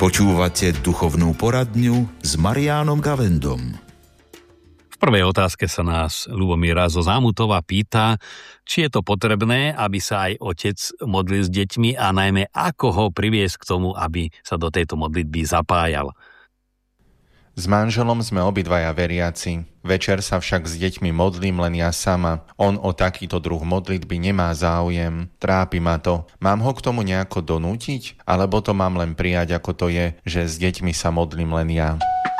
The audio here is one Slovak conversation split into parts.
Počúvate duchovnú poradňu s Mariánom Gavendom. V prvej otázke sa nás Ľubomíra zo Zámutova pýta, či je to potrebné, aby sa aj otec modlil s deťmi a najmä ako ho priviesť k tomu, aby sa do tejto modlitby zapájal. S manželom sme obidvaja veriaci. Večer sa však s deťmi modlím len ja sama. On o takýto druh modlitby nemá záujem. Trápi ma to. Mám ho k tomu nejako donútiť? Alebo to mám len prijať, ako to je, že s deťmi sa modlím len ja?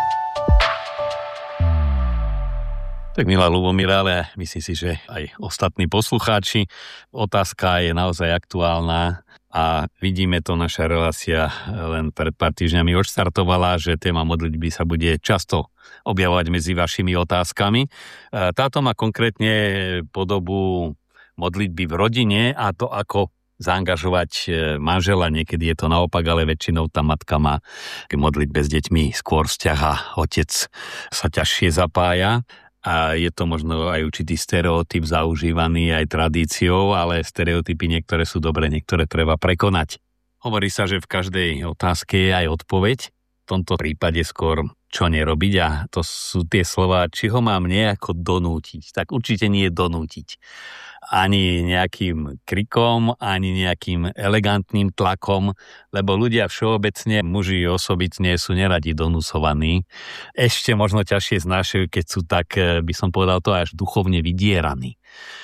Tak milá Ľubomíra, ale myslím si, že aj ostatní poslucháči, otázka je naozaj aktuálna a vidíme to, naša relácia len pred pár týždňami odštartovala, že téma modlitby sa bude často objavovať medzi vašimi otázkami. Táto má konkrétne podobu modlitby v rodine a to, ako zaangažovať manžela, niekedy je to naopak, ale väčšinou tá matka má k modlitbe s deťmi skôr vzťah a otec sa ťažšie zapája. A je to možno aj určitý stereotyp zaužívaný aj tradíciou, ale stereotypy niektoré sú dobré, niektoré treba prekonať. Hovorí sa, že v každej otázke je aj odpoveď, v tomto prípade skôr čo nerobiť a to sú tie slová, či ho mám nejako donútiť. Tak určite nie donútiť. Ani nejakým krikom, ani nejakým elegantným tlakom, lebo ľudia všeobecne, muži osobitne sú neradi donúsovaní. Ešte možno ťažšie znášajú, keď sú tak, by som povedal to, až duchovne vydieraní.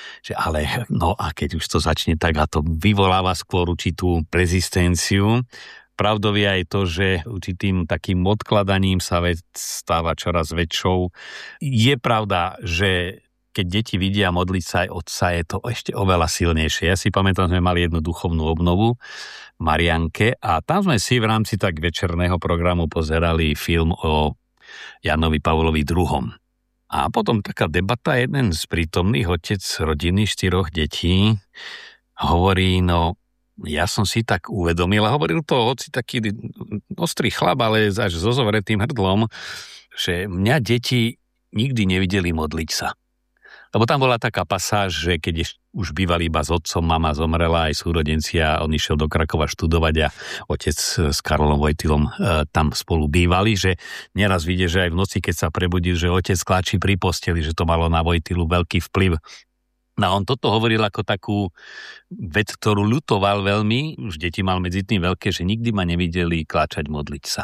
Ale no a keď už to začne tak a to vyvoláva skôr určitú rezistenciu. Pravdou je aj to, že určitým takým odkladaním sa vec stáva čoraz väčšou. Je pravda, že keď deti vidia modliť sa aj otca, je to ešte oveľa silnejšie. Ja si pamätám, sme mali jednu duchovnú obnovu v Marianke a tam sme si v rámci tak večerného programu pozerali film o Jánovi Pavlovi II. A potom taká debata, jeden z prítomných, otec rodiny 4 detí, hovorí, no ja som si tak uvedomil, a hovoril to hoci taký ostrý chlap, ale až so zovretým hrdlom, že mňa deti nikdy nevideli modliť sa. Lebo tam bola taká pasáž, že keď už býval iba s otcom, mama zomrela, aj súrodenci a on išiel do Krakova študovať a otec s Karolom Vojtilom tam spolu bývali, že neraz vidie, že aj v noci, keď sa prebudil, že otec kláči pri posteli, že to malo na Vojtilu veľký vplyv. No on toto hovoril ako takú vec, ktorú ľutoval veľmi, už deti mal medzi tým veľké, že nikdy ma nevideli kláčať modliť sa.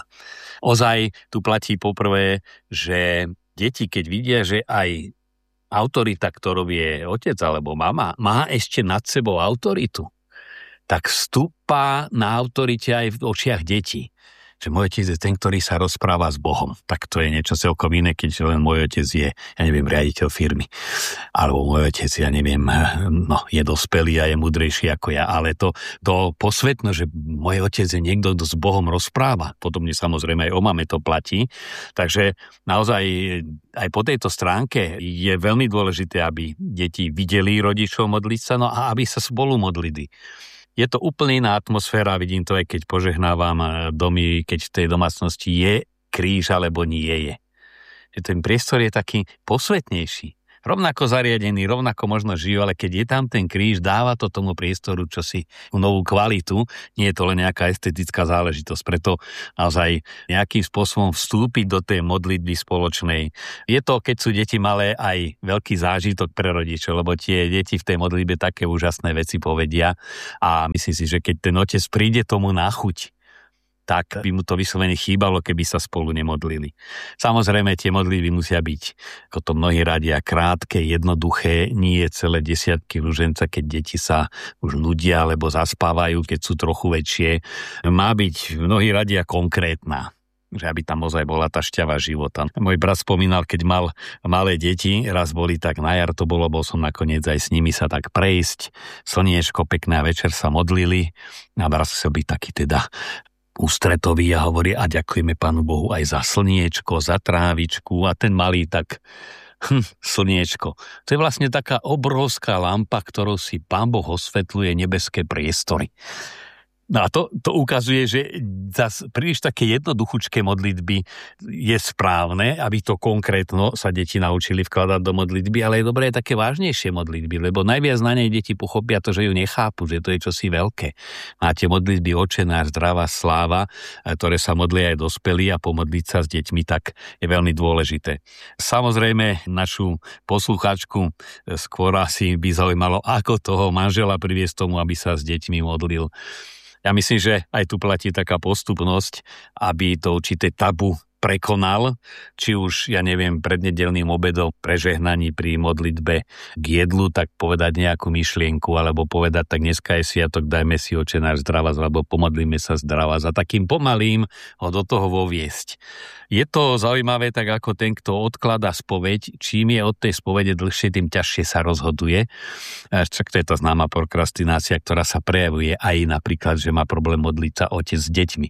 Ozaj tu platí poprvé, že deti, keď vidia, že aj autorita, ktorou je otec alebo mama, má ešte nad sebou autoritu, tak vstúpa na autorite aj v očiach detí. Že môj otec je ten, ktorý sa rozpráva s Bohom. Tak to je niečo celkom iné, keď len môj otec je, ja neviem, riaditeľ firmy. Alebo môj otec, ja neviem, no, je dospelý a je múdrejší ako ja. Ale to posvetno, že môj otec je niekto, kto s Bohom rozpráva. Podobne samozrejme aj o mame to platí. Takže naozaj aj po tejto stránke je veľmi dôležité, aby deti videli rodičov modliť sa, no a aby sa spolu modlili. Je to úplne iná atmosféra, vidím to aj keď požehnávam domy, keď v tej domácnosti je kríž alebo nie je. Že ten priestor je taký posvetnejší. Rovnako zariadený, rovnako možno žijú, ale keď je tam ten kríž, dáva to tomu priestoru čosi novú kvalitu. Nie je to len nejaká estetická záležitosť. Preto naozaj nejakým spôsobom vstúpiť do tej modlitby spoločnej. Je to, keď sú deti malé, aj veľký zážitok pre rodičov, lebo tie deti v tej modlitbe také úžasné veci povedia a myslím si, že keď ten otec príde tomu na chuť, tak by mu to vyslovene chýbalo, keby sa spolu nemodlili. Samozrejme, tie modlitby musia byť, ako to mnohí radia, krátke, jednoduché, nie celé desiatky ruženca, keď deti sa už nudia alebo zaspávajú, keď sú trochu väčšie. Má byť, mnohí radia, konkrétna, že aby tam ozaj bola tá šťava života. Môj brat spomínal, keď mal malé deti, raz boli tak na jar, to bol som nakoniec aj s nimi sa tak prejsť, slniečko pekné a večer sa modlili a brat sa byť taký teda ústretový a hovorí a ďakujeme Pánu Bohu aj za slniečko, za trávičku a ten malý tak slniečko. To je vlastne taká obrovská lampa, ktorou si Pán Boh osvetľuje nebeské priestory. No a to ukazuje, že zas príliš také jednoduchučké modlitby je správne, aby to konkrétno sa deti naučili vkladať do modlitby, ale je dobré také vážnejšie modlitby, lebo najviac na nej deti pochopia to, že ju nechápu, že to je čosi veľké. Máte modlitby Otče náš, zdravá sláva, ktoré sa modlia aj dospelí, a pomodliť sa s deťmi, tak je veľmi dôležité. Samozrejme, našu poslucháčku skôr asi by zaujímalo, ako toho manžela priviesť tomu, aby sa s deťmi modlil. Ja myslím, že aj tu platí taká postupnosť, aby to určité tabu prekonal, či už, ja neviem, pred nedeľným obedom prežehnaní pri modlitbe k jedlu, tak povedať nejakú myšlienku, alebo povedať, tak dneska je sviatok, dajme si Otče náš zdravás, alebo pomodlíme sa zdravás, a takým pomalým ho do toho voviesť. Je to zaujímavé, tak ako ten, kto odkladá spoveď, čím je od tej spovede dlhšie, tým ťažšie sa rozhoduje. Však to je tá známa prokrastinácia, ktorá sa prejavuje aj napríklad, že má problém modliť sa otec s deťmi.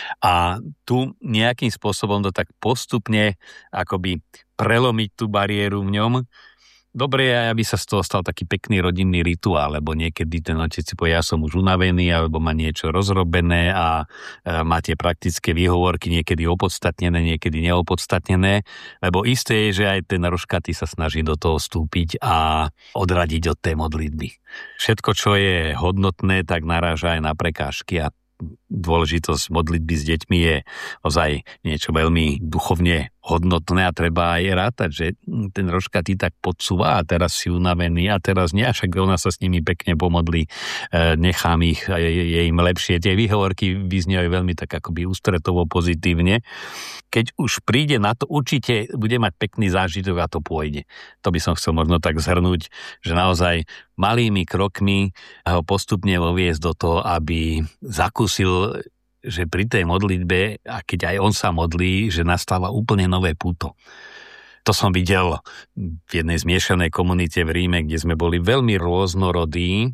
A tu nejakým spôsobom to tak postupne akoby prelomiť tú bariéru v ňom. Dobre je, aby sa z toho stal taký pekný rodinný rituál, lebo niekedy ten otec si povie, ja som už unavený, alebo má niečo rozrobené a máte praktické výhovorky, niekedy opodstatnené, niekedy neopodstatnené, lebo isté je, že aj ten rožkatý sa snaží do toho vstúpiť a odradiť od tej modlitby. Všetko, čo je hodnotné, tak naráža aj na prekážky, a dôležitosť modlitby s deťmi je ozaj niečo veľmi duchovne hodnotné a treba aj rátať, že ten rožkatý tak podsúva a teraz si unavený a teraz nie, však ona sa s nimi pekne pomodlí, nechám ich, je im lepšie. Tie výhovorky vyznievajú veľmi tak akoby ústretovo pozitívne. Keď už príde na to, určite bude mať pekný zážitok a to pôjde. To by som chcel možno tak zhrnúť, že naozaj malými krokmi ho postupne voviesť do toho, aby zakúsil, že pri tej modlitbe, a keď aj on sa modlí, že nastáva úplne nové púto. To som videl v jednej zmiešanej komunite v Ríme, kde sme boli veľmi rôznorodí,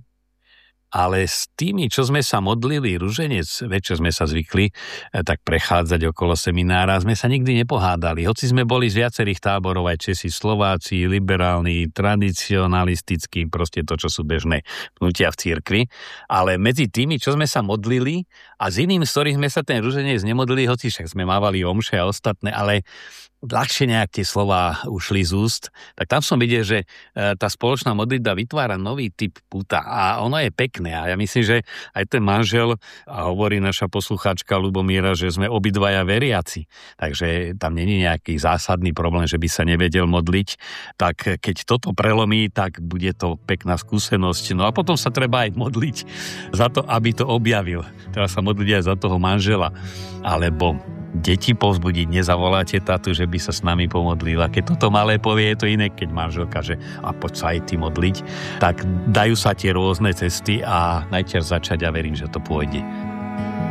ale s tými, čo sme sa modlili ruženec, večer sme sa zvykli tak prechádzať okolo seminára, sme sa nikdy nepohádali. Hoci sme boli z viacerých táborov, aj Česi, Slováci, liberálni, tradicionalistickí, proste to, čo sú bežné pnutia v cirkvi. Ale medzi tými, čo sme sa modlili, a s iným, s ktorých sme sa ten ruženec nemodlili, hoci však sme mávali omše a ostatné, ale ľahšie nejak tie slová ušli z úst, tak tam som videl, že tá spoločná modlitba vytvára nový typ puta a ono je pekné. A ja myslím, že aj ten manžel, a hovorí naša poslucháčka Ľubomíra, že sme obidvaja veriaci, takže tam není nejaký zásadný problém, že by sa nevedel modliť, tak keď toto prelomí, tak bude to pekná skúsenosť. No a potom sa treba aj modliť za to, aby to objavil. Treba sa modliť aj za toho manžela, alebo deti povzbudiť, nezavoláte tátu, že by sa s nami pomodlila. Keď toto malé povie, je to iné, keď manželka, že a poď sa aj ty modliť, tak dajú sa tie rôzne cesty a najčas začať a verím, že to pôjde.